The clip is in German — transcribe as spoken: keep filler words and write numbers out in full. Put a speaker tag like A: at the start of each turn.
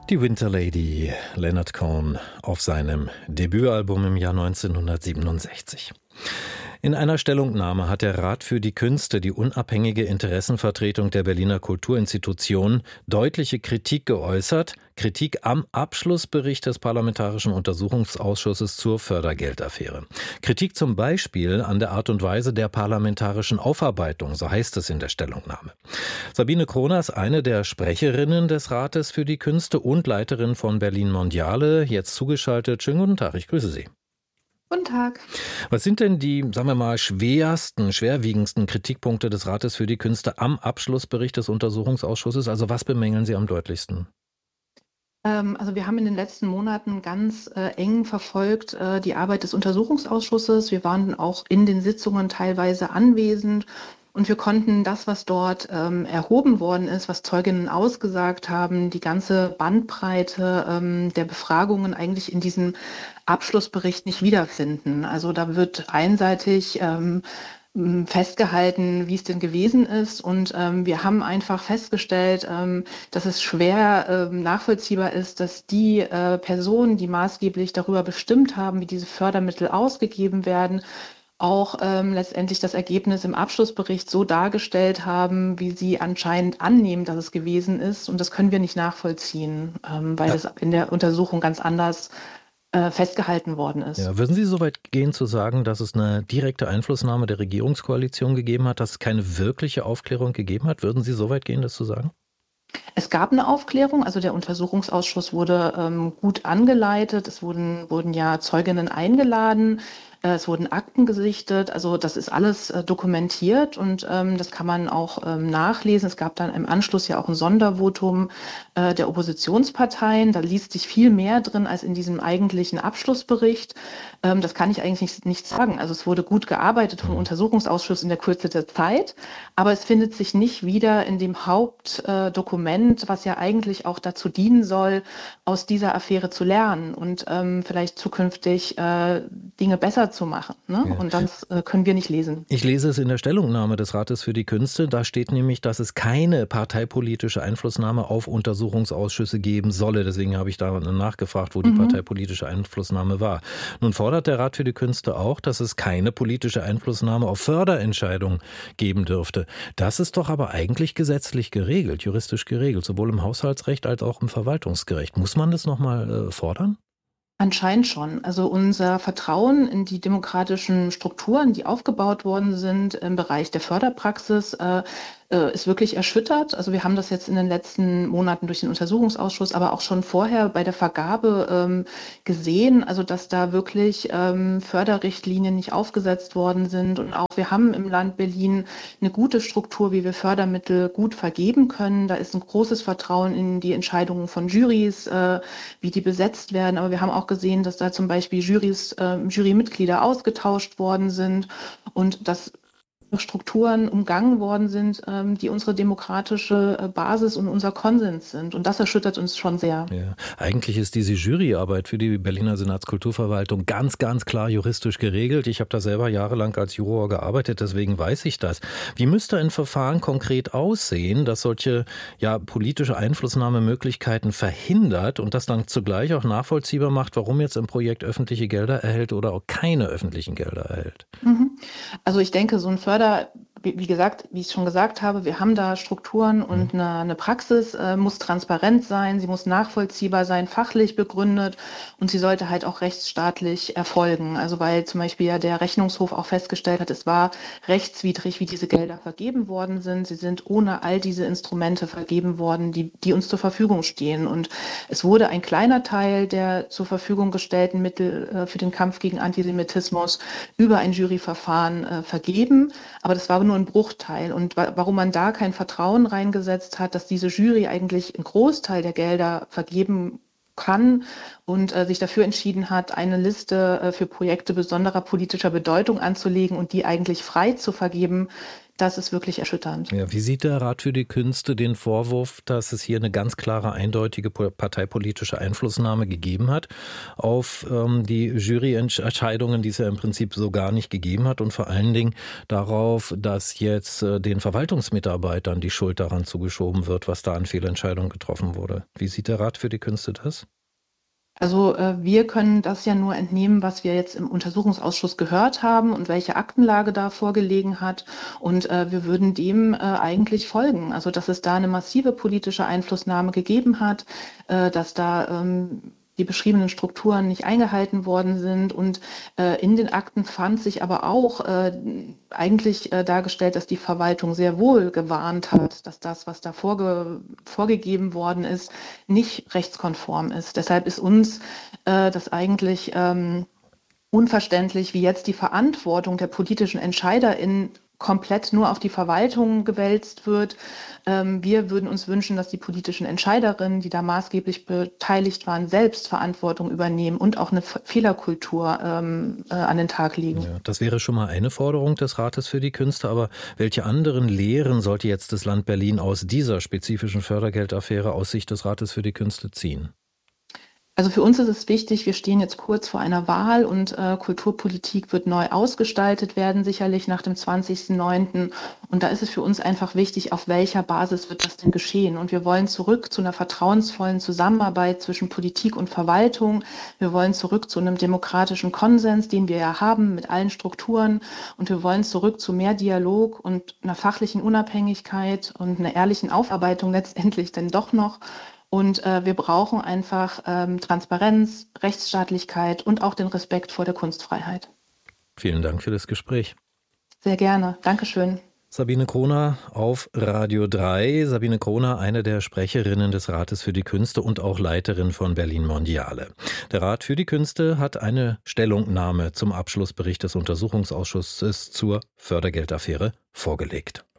A: Die Winter Lady, Leonard Cohen, auf seinem Debütalbum im Jahr neunzehnhundertsiebenundsechzig. In einer Stellungnahme hat der Rat für die Künste, die unabhängige Interessenvertretung der Berliner Kulturinstitutionen, deutliche Kritik geäußert. Kritik am Abschlussbericht des Parlamentarischen Untersuchungsausschusses zur Fördergeldaffäre. Kritik zum Beispiel an der Art und Weise der parlamentarischen Aufarbeitung, so heißt es in der Stellungnahme. Sabine Kroner ist eine der Sprecherinnen des Rates für die Künste und Leiterin von Berlin Mondiale, jetzt zugeschaltet. Schönen guten Tag, ich grüße Sie.
B: Guten Tag.
A: Was sind denn die, sagen wir mal, schwersten, schwerwiegendsten Kritikpunkte des Rates für die Künste am Abschlussbericht des Untersuchungsausschusses? Also was bemängeln Sie am deutlichsten?
B: Ähm, also wir haben in den letzten Monaten ganz äh, eng verfolgt äh, die Arbeit des Untersuchungsausschusses. Wir waren auch in den Sitzungen teilweise anwesend. Und wir konnten das, was dort ähm, erhoben worden ist, was Zeuginnen ausgesagt haben, die ganze Bandbreite ähm, der Befragungen eigentlich in diesem Abschlussbericht nicht wiederfinden. Also da wird einseitig ähm, festgehalten, wie es denn gewesen ist. Und ähm, wir haben einfach festgestellt, ähm, dass es schwer ähm, nachvollziehbar ist, dass die äh, Personen, die maßgeblich darüber bestimmt haben, wie diese Fördermittel ausgegeben werden, auch ähm, letztendlich das Ergebnis im Abschlussbericht so dargestellt haben, wie sie anscheinend annehmen, dass es gewesen ist. Und das können wir nicht nachvollziehen, ähm, weil
A: Ja.
B: es in der Untersuchung ganz anders äh, festgehalten worden ist.
A: Ja, würden Sie so weit gehen zu sagen, dass es eine direkte Einflussnahme der Regierungskoalition gegeben hat, dass es keine wirkliche Aufklärung gegeben hat? Würden Sie so weit gehen, das zu sagen?
B: Es gab eine Aufklärung, also der Untersuchungsausschuss wurde ähm, gut angeleitet, es wurden, wurden ja Zeuginnen eingeladen, äh, es wurden Akten gesichtet, also das ist alles äh, dokumentiert und ähm, das kann man auch ähm, nachlesen. Es gab dann im Anschluss ja auch ein Sondervotum äh, der Oppositionsparteien, da liest sich viel mehr drin als in diesem eigentlichen Abschlussbericht. Ähm, das kann ich eigentlich nicht, nicht sagen. Also es wurde gut gearbeitet vom Untersuchungsausschuss in der Kürze der Zeit, aber es findet sich nicht wieder in dem Hauptdokument, äh, was ja eigentlich auch dazu dienen soll, aus dieser Affäre zu lernen und ähm, vielleicht zukünftig äh, Dinge besser zu machen. Ne?
A: Ja.
B: Und das äh, können wir nicht lesen.
A: Ich lese es in der Stellungnahme des Rates für die Künste. Da steht nämlich, dass es keine parteipolitische Einflussnahme auf Untersuchungsausschüsse geben solle. Deswegen habe ich da nachgefragt, wo die
B: Mhm.
A: parteipolitische Einflussnahme war. Nun fordert der Rat für die Künste auch, dass es keine politische Einflussnahme auf Förderentscheidungen geben dürfte. Das ist doch aber eigentlich gesetzlich geregelt, juristisch geregelt, sowohl im Haushaltsrecht als auch im Verwaltungsgericht. Muss man das nochmal äh, fordern?
B: Anscheinend schon. Also unser Vertrauen in die demokratischen Strukturen, die aufgebaut worden sind im Bereich der Förderpraxis, äh, äh, ist wirklich erschüttert. Also wir haben das jetzt in den letzten Monaten durch den Untersuchungsausschuss, aber auch schon vorher bei der Vergabe ähm, gesehen, also dass da wirklich ähm, Förderrichtlinien nicht aufgesetzt worden sind. Und auch wir haben im Land Berlin eine gute Struktur, wie wir Fördermittel gut vergeben können. Da ist ein großes Vertrauen in die Entscheidungen von Jurys, äh, wie die besetzt werden. Aber wir haben auch gesehen, dass da zum Beispiel Jurys, äh, Jurymitglieder ausgetauscht worden sind und dass Strukturen umgangen worden sind, ähm, die unsere demokratische äh, Basis und unser Konsens sind. Und das erschüttert uns schon sehr.
A: Ja, eigentlich ist diese Juryarbeit für die Berliner Senatskulturverwaltung ganz, ganz klar juristisch geregelt. Ich habe da selber jahrelang als Juror gearbeitet, deswegen weiß ich das. Wie müsste ein Verfahren konkret aussehen, das solche ja, politische Einflussnahmemöglichkeiten verhindert und das dann zugleich auch nachvollziehbar macht, warum jetzt ein Projekt öffentliche Gelder erhält oder auch keine öffentlichen Gelder erhält?
B: Mhm. Also ich denke, so ein Förder, wie wie gesagt, wie ich schon gesagt habe, wir haben da Strukturen und eine, eine Praxis äh, muss transparent sein, sie muss nachvollziehbar sein, fachlich begründet und sie sollte halt auch rechtsstaatlich erfolgen. Also weil zum Beispiel ja der Rechnungshof auch festgestellt hat, es war rechtswidrig, wie diese Gelder vergeben worden sind. Sie sind ohne all diese Instrumente vergeben worden, die, die uns zur Verfügung stehen. Und es wurde ein kleiner Teil der zur Verfügung gestellten Mittel äh, für den Kampf gegen Antisemitismus über ein Juryverfahren äh, vergeben. Aber das war nur ein Bruchteil. Und wa- warum man da kein Vertrauen reingesetzt hat, dass diese Jury eigentlich einen Großteil der Gelder vergeben kann und äh, sich dafür entschieden hat, eine Liste äh, für Projekte besonderer politischer Bedeutung anzulegen und die eigentlich frei zu vergeben, das ist wirklich erschütternd.
A: Ja, wie sieht der Rat für die Künste den Vorwurf, dass es hier eine ganz klare, eindeutige parteipolitische Einflussnahme gegeben hat auf ähm, die Juryentscheidungen, die es ja im Prinzip so gar nicht gegeben hat, und vor allen Dingen darauf, dass jetzt äh, den Verwaltungsmitarbeitern die Schuld daran zugeschoben wird, was da an Fehlentscheidungen getroffen wurde? Wie sieht der Rat für die Künste das?
B: Also äh, wir können das ja nur entnehmen, was wir jetzt im Untersuchungsausschuss gehört haben und welche Aktenlage da vorgelegen hat. Und äh, wir würden dem äh, eigentlich folgen. Also dass es da eine massive politische Einflussnahme gegeben hat, äh, dass da ähm, die beschriebenen Strukturen nicht eingehalten worden sind. Und äh, in den Akten fand sich aber auch äh, eigentlich äh, dargestellt, dass die Verwaltung sehr wohl gewarnt hat, dass das, was da vorge vorgegeben worden ist, nicht rechtskonform ist. Deshalb ist uns äh, das eigentlich ähm, unverständlich, wie jetzt die Verantwortung der politischen EntscheiderInnen komplett nur auf die Verwaltung gewälzt wird. Ähm, wir würden uns wünschen, dass die politischen Entscheiderinnen, die da maßgeblich beteiligt waren, selbst Verantwortung übernehmen und auch eine Fehlerkultur ähm, äh, an den Tag legen.
A: Ja, das wäre schon mal eine Forderung des Rates für die Künste. Aber welche anderen Lehren sollte jetzt das Land Berlin aus dieser spezifischen Fördergeldaffäre aus Sicht des Rates für die Künste ziehen?
B: Also für uns ist es wichtig, wir stehen jetzt kurz vor einer Wahl und äh, Kulturpolitik wird neu ausgestaltet werden, sicherlich nach dem zwanzigsten neunten Und da ist es für uns einfach wichtig, auf welcher Basis wird das denn geschehen. Und wir wollen zurück zu einer vertrauensvollen Zusammenarbeit zwischen Politik und Verwaltung. Wir wollen zurück zu einem demokratischen Konsens, den wir ja haben mit allen Strukturen. Und wir wollen zurück zu mehr Dialog und einer fachlichen Unabhängigkeit und einer ehrlichen Aufarbeitung letztendlich denn doch noch. Und äh, wir brauchen einfach ähm, Transparenz, Rechtsstaatlichkeit und auch den Respekt vor der Kunstfreiheit.
A: Vielen Dank für das Gespräch.
B: Sehr gerne. Dankeschön.
A: Sabine Kroner auf Radio drei. Sabine Kroner, eine der Sprecherinnen des Rates für die Künste und auch Leiterin von Berlin Mondiale. Der Rat für die Künste hat eine Stellungnahme zum Abschlussbericht des Untersuchungsausschusses zur Fördergeldaffäre vorgelegt.